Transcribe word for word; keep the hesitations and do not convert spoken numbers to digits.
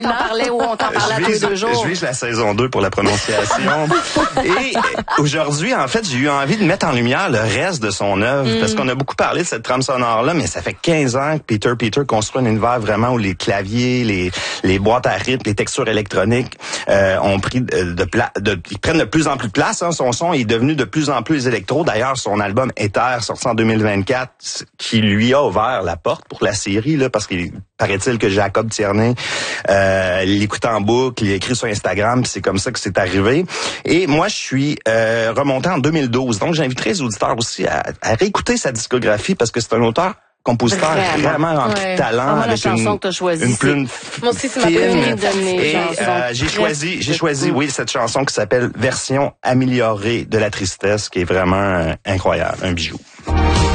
t'en parlais ou on t'en parlait à tous les deux jours. Je vise la saison deux pour la prononciation. Et aujourd'hui, en fait, j'ai eu envie de mettre en lumière le reste de son œuvre, mm. parce qu'on a beaucoup parlé de cette trame sonore-là, mais ça fait quinze ans que Peter Peter construit un univers vraiment où les claviers, les, les boîtes à rythme, les textures électroniques euh, ont pris de, de, pla- de ils prennent de plus en plus de place. Hein. Son son est devenu de plus en plus électro. D'ailleurs, son album Ether, sorti en deux mille vingt-quatre, qui lui a ouvert la porte pour la série, là, parce qu'il paraît-il que Jacob Tierney euh, l'écoute en boucle, il a écrit sur Instagram, puis c'est comme ça que c'est arrivé. Et moi, je suis euh, remonté en deux mille douze. Donc, j'inviterai les auditeurs aussi à, à réécouter sa discographie parce que c'est un auteur compositeur vraiment, vraiment rempli ouais. de talent, ah, moi, avec la chanson une, que t'as choisie, une plume moi aussi, c'est ma préférée de mes et euh, j'ai choisi, j'ai choisi, oui, cette chanson qui s'appelle Version améliorée de la tristesse, qui est vraiment euh, incroyable, un bijou.